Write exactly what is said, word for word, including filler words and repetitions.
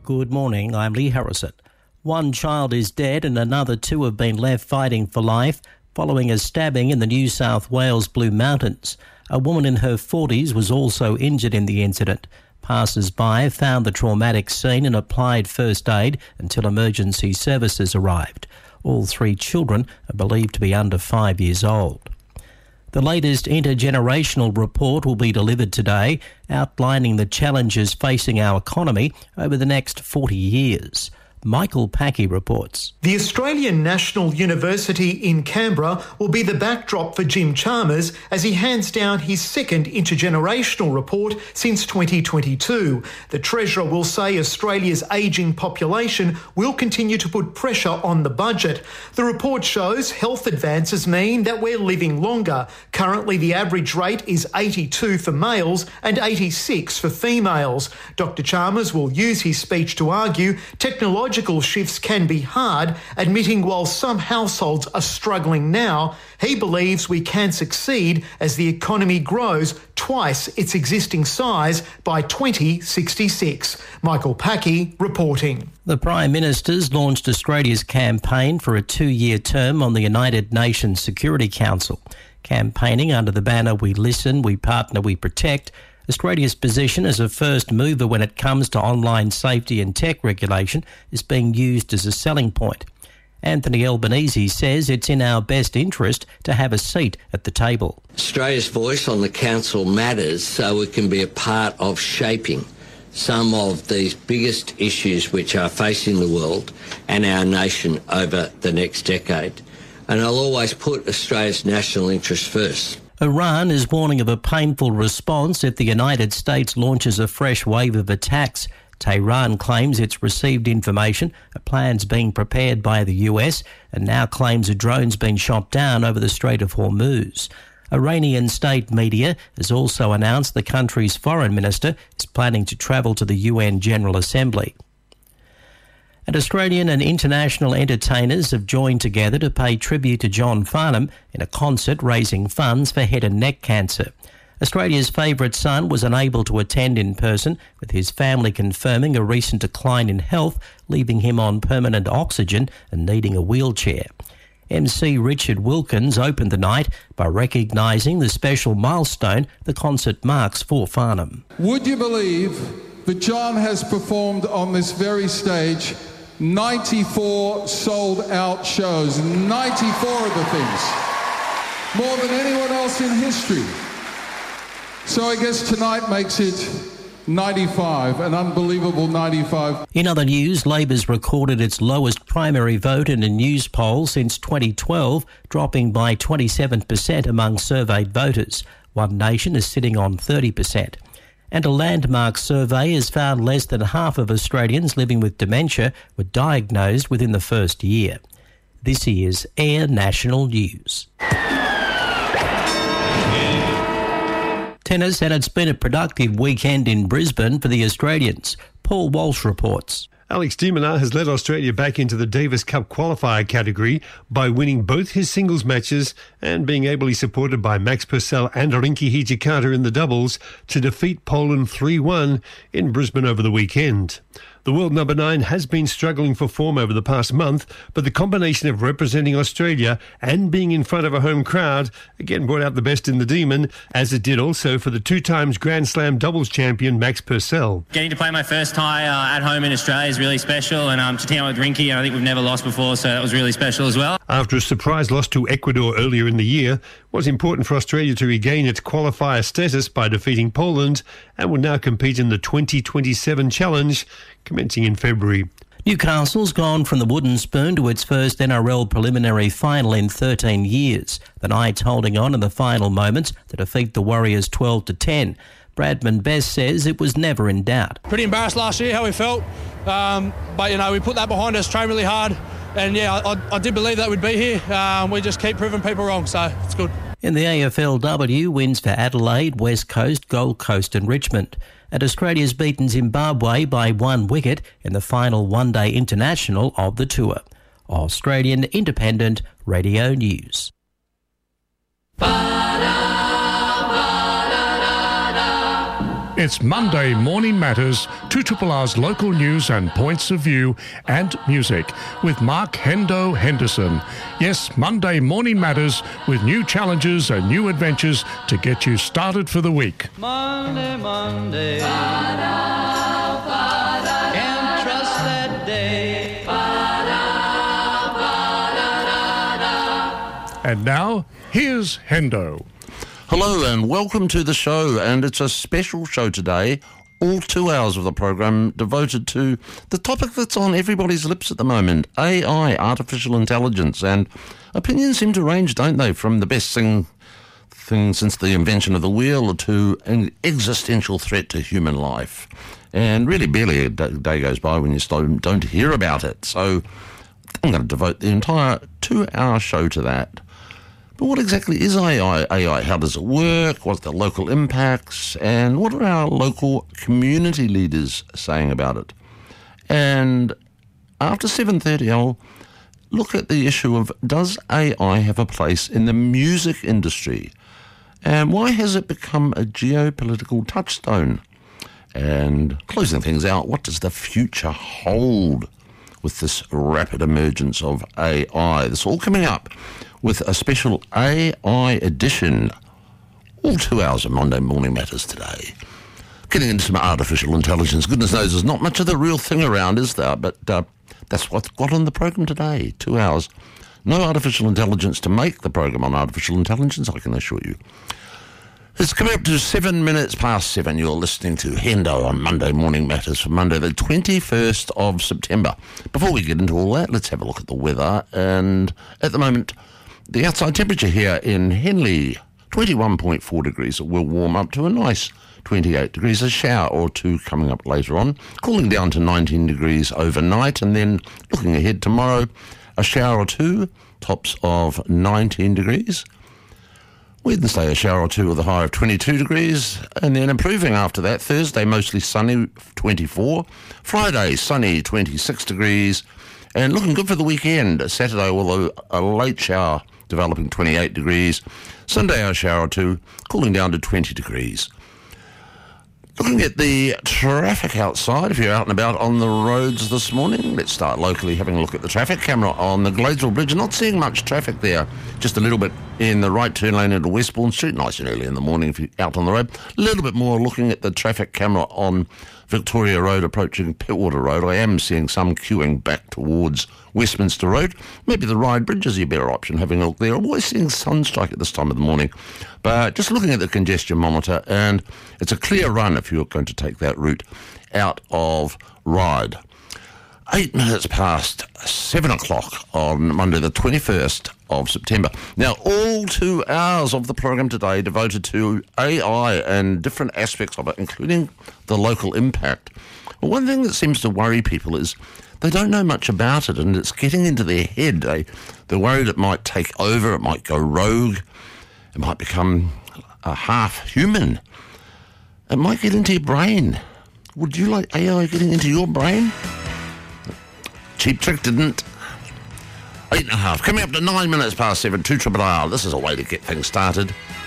Good morning, I'm Lee Harrison. One child is dead and another two have been left fighting for life following a stabbing in the New South Wales Blue Mountains. A woman in her forties was also injured in the incident. Passers-by found the traumatic scene and applied first aid until emergency services arrived. All three children are believed to be under five years old. The latest intergenerational report will be delivered today, outlining the challenges facing our economy over the next forty years. Michael Packey reports. The Australian National University in Canberra will be the backdrop for Jim Chalmers as he hands down his second intergenerational report since twenty twenty-two. The Treasurer will say Australia's ageing population will continue to put pressure on the budget. The report shows health advances mean that we're living longer. Currently, the average rate is eighty-two for males and eighty-six for females. Doctor Chalmers will use his speech to argue technological Technological shifts can be hard, admitting while some households are struggling now, he believes we can succeed as the economy grows twice its existing size by twenty sixty-six. Michael Packey reporting. The Prime Minister's launched Australia's campaign for a two-year term on the United Nations Security Council. Campaigning under the banner "We Listen, We Partner, We Protect," Australia's position as a first mover when it comes to online safety and tech regulation is being used as a selling point. Anthony Albanese says it's in our best interest to have a seat at the table. Australia's voice on the Council matters so we can be a part of shaping some of these biggest issues which are facing the world and our nation over the next decade. And I'll always put Australia's national interest first. Iran is warning of a painful response if the United States launches a fresh wave of attacks. Tehran claims it's received information, a plan's being prepared by the U S, and now claims a drone's been shot down over the Strait of Hormuz. Iranian state media has also announced the country's foreign minister is planning to travel to the U N General Assembly. And Australian and international entertainers have joined together to pay tribute to John Farnham in a concert raising funds for head and neck cancer. Australia's favourite son was unable to attend in person, with his family confirming a recent decline in health, leaving him on permanent oxygen and needing a wheelchair. M C Richard Wilkins opened the night by recognising the special milestone the concert marks for Farnham. Would you believe that John has performed on this very stage ninety-four sold-out shows, ninety-four of the things, more than anyone else in history. So I guess tonight makes it ninety-five, an unbelievable ninety-five. In other news, Labor's recorded its lowest primary vote in a news poll since twenty twelve, dropping by twenty-seven percent among surveyed voters. One Nation is sitting on thirty percent. And a landmark survey has found less than half of Australians living with dementia were diagnosed within the first year. This is Air National News. Tennis, and it's been a productive weekend in Brisbane for the Australians. Paul Walsh reports. Alex de Minaur has led Australia back into the Davis Cup qualifier category by winning both his singles matches and being ably supported by Max Purcell and Rinky Hijikata in the doubles to defeat Poland three one in Brisbane over the weekend. The world number nine has been struggling for form over the past month, but the combination of representing Australia and being in front of a home crowd again brought out the best in the demon, as it did also for the two times Grand Slam doubles champion Max Purcell. Getting to play my first tie uh, at home in Australia is really special, and um, to team up with Rinky, I think we've never lost before, so that was really special as well. After a surprise loss to Ecuador earlier in the year, it was important for Australia to regain its qualifier status by defeating Poland and will now compete in the twenty twenty-seven challenge, commencing in February. Newcastle's gone from the wooden spoon to its first N R L preliminary final in thirteen years. The Knights holding on in the final moments to defeat the Warriors twelve to ten. Bradman Best says it was never in doubt. Pretty embarrassed last year how we felt, um, but you know we put that behind us, trained really hard, and yeah, I, I did believe that we'd be here. Um, we just keep proving people wrong, so it's good. In the A F L W, wins for Adelaide, West Coast, Gold Coast and Richmond. And Australia's beaten Zimbabwe by one wicket in the final one-day international of the tour. Australian Independent Radio News. It's Monday Morning Matters, two Triple R's local news and points of view and music with Mark Hendo Henderson. Yes, Monday Morning Matters with new challenges and new adventures to get you started for the week. Monday, Monday, ba-da, ba-da, can't trust that day. Ba-da, ba-da, and now, here's Hendo. Hello and welcome to the show, and it's a special show today, all two hours of the program devoted to the topic that's on everybody's lips at the moment, A I, artificial intelligence, and opinions seem to range, don't they, from the best thing, thing since the invention of the wheel to an existential threat to human life. And really barely a day goes by when you don't, don't hear about it. So I'm going to devote the entire two-hour show to that. But what exactly is A I? A I, how does it work? What's the local impacts? And what are our local community leaders saying about it? And after seven thirty, I'll look at the issue of, does A I have a place in the music industry? And why has it become a geopolitical touchstone? And closing things out, what does the future hold with this rapid emergence of A I? This all coming up with a special A I edition, all two hours of Monday Morning Matters today. Getting into some artificial intelligence. Goodness knows there's not much of the real thing around, is there? But uh, that's what's got on the program today, two hours. No artificial intelligence to make the program on artificial intelligence, I can assure you. It's coming up to seven minutes past seven. You're listening to Hendo on Monday Morning Matters for Monday, the twenty-first of September. Before we get into all that, let's have a look at the weather. And at the moment, the outside temperature here in Henley, twenty-one point four degrees. It will warm up to a nice twenty-eight degrees. A shower or two coming up later on. Cooling down to nineteen degrees overnight. And then looking ahead tomorrow, a shower or two, tops of nineteen degrees. Wednesday, a shower or two with a high of twenty-two degrees. And then improving after that. Thursday, mostly sunny, twenty-four. Friday, sunny, twenty-six degrees. And looking good for the weekend. Saturday, with a, a late shower, developing twenty-eight degrees. Sunday, a shower or two, cooling down to twenty degrees. Looking at the traffic outside, if you're out and about on the roads this morning, let's start locally having a look at the traffic camera on the Gladesville Bridge. Not seeing much traffic there, just a little bit in the right turn lane into Westbourne Street, nice and early in the morning if you're out on the road. A little bit more looking at the traffic camera on Victoria Road approaching Pittwater Road. I am seeing some queuing back towards Westminster Road. Maybe the Ryde Bridge is your better option, having a look there. I'm always seeing sunstrike at this time of the morning. But just looking at the congestion monitor, and it's a clear run if you're going to take that route out of Ryde. Eight minutes past seven o'clock on Monday the twenty-first of September. Now, all two hours of the program today devoted to A I and different aspects of it, including the local impact. Well, one thing that seems to worry people is they don't know much about it, and it's getting into their head. They, they're worried it might take over, it might go rogue, it might become a half human. It might get into your brain. Would you like A I getting into your brain? Cheap Trick didn't. Eight and a half. Coming up to nine minutes past seven, two triple R. This is a way to get things started.